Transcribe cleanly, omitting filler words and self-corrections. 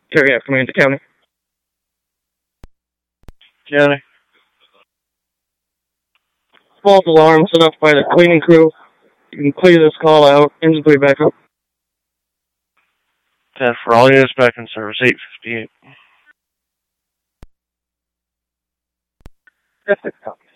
Carry out command to county. County. False alarm set off by the cleaning crew. You can clear this call out. Engine 3 backup. 10 for all units back in service. 858. F6 copy.